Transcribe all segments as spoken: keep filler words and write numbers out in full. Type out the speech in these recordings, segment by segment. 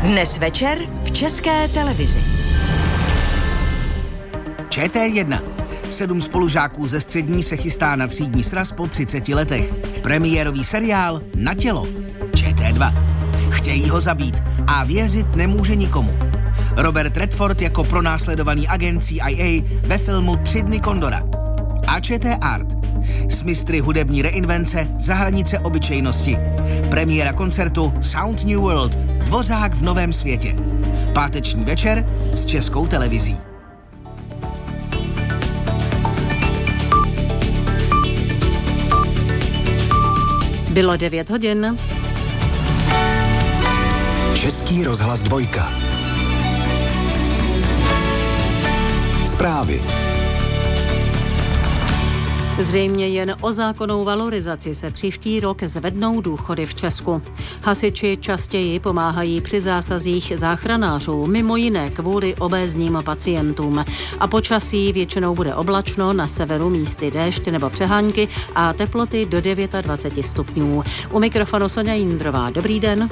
Dnes večer v České televizi. Č T jedna. Sedm spolužáků ze střední se chystá na třídní sraz po třiceti letech. Premiérový seriál Na tělo. Č T dva. Chtějí ho zabít a věřit nemůže nikomu. Robert Redford jako pronásledovaný agent C I A ve filmu Tři dny Kondora. A Č T Art. S mistry hudební reinvence za hranice obyčejnosti. Premiéra koncertu Sound New World. Dvořák v novém světě. Páteční večer s Českou televizí. Bylo devět hodin. Český rozhlas dvojka. Zprávy. Zřejmě jen o zákonnou valorizaci se příští rok zvednou důchody v Česku. Hasiči častěji pomáhají při zásazích záchranářů, mimo jiné kvůli obézním pacientům. A počasí většinou bude oblačno, na severu místy déšť nebo přehánky a teploty do dvacet devět stupňů. U mikrofonu Soňa Jindrová. Dobrý den.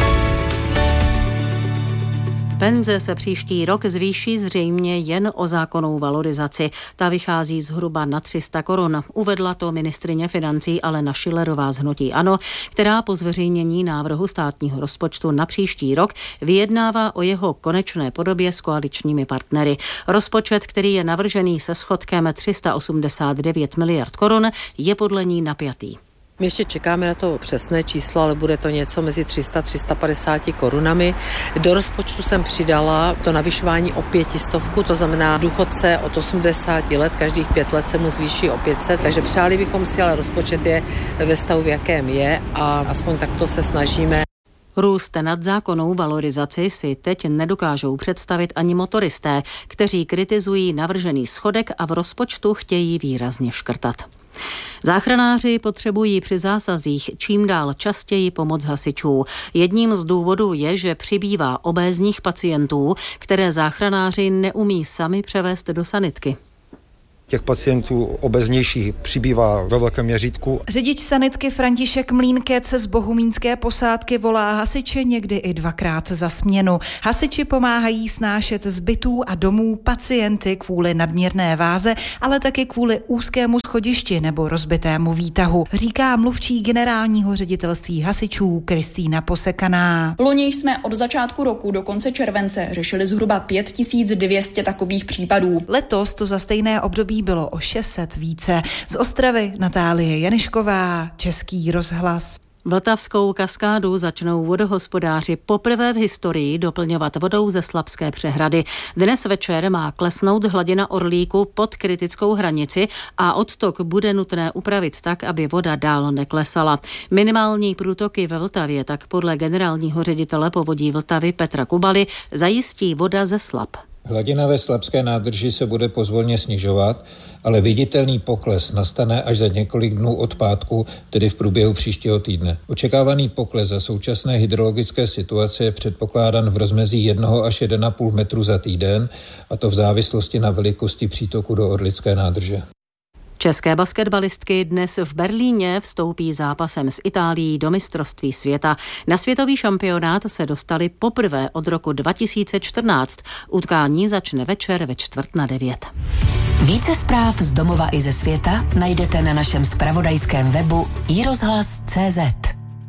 Penze se příští rok zvýší zřejmě jen o zákonnou valorizaci. Ta vychází zhruba na tři sta korun. Uvedla to ministryně financí Alena Schillerová z hnutí ANO, která po zveřejnění návrhu státního rozpočtu na příští rok vyjednává o jeho konečné podobě s koaličními partnery. Rozpočet, který je navržený se schodkem tři sta osmdesát devět miliard korun, je podle ní napjatý. My ještě čekáme na to přesné číslo, ale bude to něco mezi tři sta a tři sta padesát korunami. Do rozpočtu jsem přidala to navyšování o pětistovku, to znamená důchodce od osmdesáti let, každých pět let se mu zvýší o pět set, takže přáli bychom si, ale rozpočet je ve stavu, v jakém je a aspoň takto se snažíme. Růst nad zákonnou valorizaci si teď nedokážou představit ani motoristé, kteří kritizují navržený schodek a v rozpočtu chtějí výrazně škrtat. Záchranáři potřebují při zásazích čím dál častěji pomoc hasičů. Jedním z důvodů je, že přibývá obézních pacientů, které záchranáři neumí sami převést do sanitky. Těch pacientů obeznějších přibývá ve velkém měřítku. Řidič sanitky František Mlínkec z bohumínské posádky volá hasiče někdy i dvakrát za směnu. Hasiči pomáhají snášet z bytů a domů pacienty kvůli nadměrné váze, ale taky kvůli úzkému schodišti nebo rozbitému výtahu, říká mluvčí generálního ředitelství hasičů Kristýna Posekaná. Loni jsme od začátku roku do konce července řešili zhruba pět tisíc dvě stě takových případů. Letos to za stejné období bylo o šest set více. Z Ostravy Natálie Janišková, Český rozhlas. Vltavskou kaskádu začnou vodohospodáři poprvé v historii doplňovat vodou ze Slapské přehrady. Dnes večer má klesnout hladina Orlíku pod kritickou hranici a odtok bude nutné upravit tak, aby voda dál neklesala. Minimální průtoky ve Vltavě tak podle generálního ředitele povodí Vltavy Petra Kubaly zajistí voda ze Slap. Hladina ve Slapské nádrži se bude pozvolně snižovat, ale viditelný pokles nastane až za několik dnů od pátku, tedy v průběhu příštího týdne. Očekávaný pokles za současné hydrologické situace je předpokládán v rozmezí jednoho až jeden a půl metru za týden, a to v závislosti na velikosti přítoku do Orlické nádrže. České basketbalistky dnes v Berlíně vstoupí zápasem s Itálií do mistrovství světa. Na světový šampionát se dostali poprvé od roku dva tisíce čtrnáct. Utkání začne večer ve čtvrt na devět. Více zpráv z domova i ze světa najdete na našem zpravodajském webu i rozhlas tečka cé zet.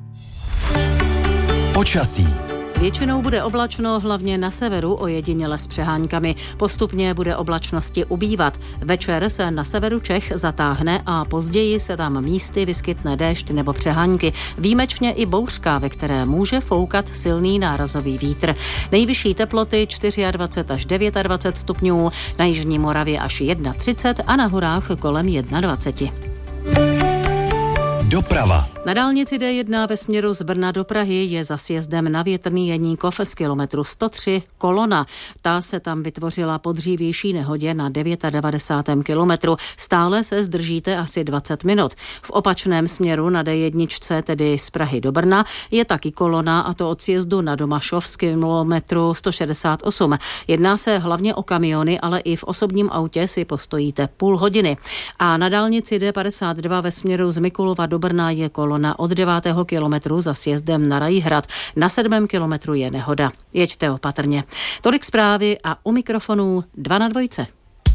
Počasí. Většinou bude oblačno, hlavně na severu, ojediněle s přeháňkami. Postupně bude oblačnosti ubývat. Večer se na severu Čech zatáhne a později se tam místy vyskytne déšť nebo přehánky. Výjimečně i bouřka, ve které může foukat silný nárazový vítr. Nejvyšší teploty dvacet čtyři až dvacet devět stupňů, na jižní Moravě až třicet jedna a na horách kolem dvacet jedna. Doprava. Na dálnici D jedna ve směru z Brna do Prahy je za sjezdem na Větrný Jeníkov z kilometru sto tři kolona. Ta se tam vytvořila po dřívější nehodě na devadesátém devátém kilometru. Stále se zdržíte asi dvacet minut. V opačném směru na D jedna, tedy z Prahy do Brna, je taky kolona, a to od sjezdu na Domašov z kilometru sto šedesát osm. Jedná se hlavně o kamiony, ale i v osobním autě si postojíte půl hodiny. A na dálnici D padesát dva ve směru z Mikulova do Brna je kolona kolona od devátého kilometru za sjezdem na Rajhrad. Na sedmém kilometru je nehoda. Jeďte opatrně. Tolik zprávy a u mikrofonů dva na dvojce.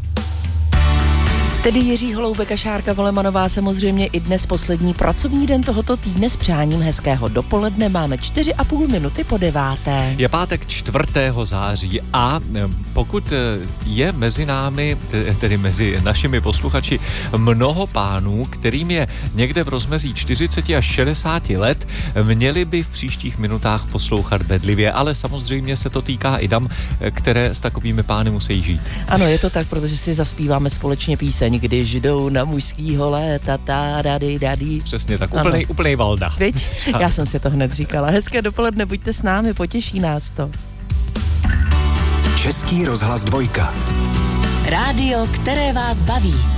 Tedy Jiří Holoubek a Šárka Volemanová, samozřejmě i dnes poslední pracovní den tohoto týdne s přáním hezkého dopoledne. Máme čtyři a půl minuty po deváté. Je pátek čtvrtého září a pokud je mezi námi, tedy mezi našimi posluchači, mnoho pánů, kterým je někde v rozmezí čtyřicet až šedesát let, měli by v příštích minutách poslouchat bedlivě, ale samozřejmě se to týká i dam, které s takovými pány musí žít. Ano, je to tak, protože si zaspíváme společně píseň Když jdou na mužskýho léta, tá, dady, dady. Přesně tak, úplnej, úplnej Valda. Viď? Já jsem si to hned říkala. Hezké dopoledne, buďte s námi, potěší nás to. Český rozhlas dvojka. Rádio, které vás baví.